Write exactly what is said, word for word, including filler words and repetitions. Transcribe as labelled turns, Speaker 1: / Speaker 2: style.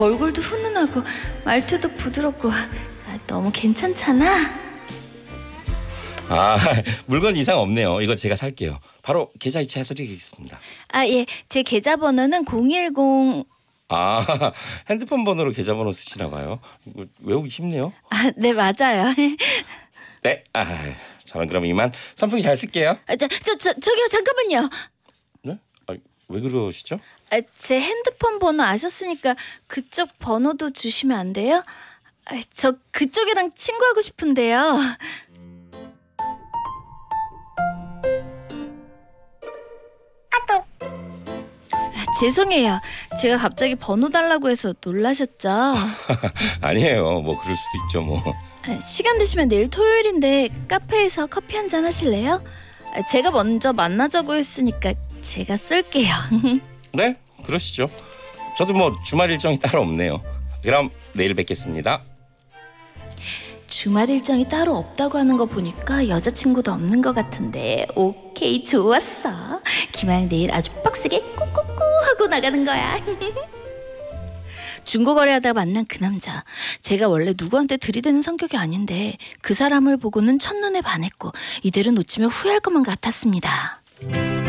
Speaker 1: 얼굴도 훈훈하고 말투도 부드럽고 아, 너무 괜찮잖아.
Speaker 2: 아, 물건 이상 없네요. 이거 제가 살게요. 바로 계좌이체 해드리겠습니다.
Speaker 1: 아, 예. 제 계좌번호는 공일공.
Speaker 2: 아, 핸드폰 번호로 계좌번호 쓰시나 봐요. 이거 외우기 쉽네요.
Speaker 1: 아, 네, 맞아요.
Speaker 2: 네, 아, 저는 그럼 이만 선풍기 잘 쓸게요.
Speaker 1: 아, 저, 저, 저, 저기요, 잠깐만요.
Speaker 2: 네? 아, 왜 그러시죠?
Speaker 1: 아, 제 핸드폰 번호 아셨으니까 그쪽 번호도 주시면 안 돼요? 아, 저 그쪽이랑 친구하고 싶은데요. 아, 죄송해요. 제가 갑자기 번호 달라고 해서 놀라셨죠?
Speaker 2: 아니에요. 뭐 그럴 수도 있죠, 뭐.
Speaker 1: 아, 시간 되시면 내일 토요일인데 카페에서 커피 한잔 하실래요? 아, 제가 먼저 만나자고 했으니까 제가 쓸게요.
Speaker 2: 네, 그러시죠. 저도 뭐 주말 일정이 따로 없네요. 그럼 내일 뵙겠습니다.
Speaker 1: 주말 일정이 따로 없다고 하는 거 보니까 여자친구도 없는 것 같은데 오케이, 좋았어. 김아영 내일 아주 빡세게 꾸꾸꾸 하고 나가는 거야. 중고거래하다가 만난 그 남자, 제가 원래 누구한테 들이대는 성격이 아닌데 그 사람을 보고는 첫눈에 반했고 이대로 놓치면 후회할 것만 같았습니다.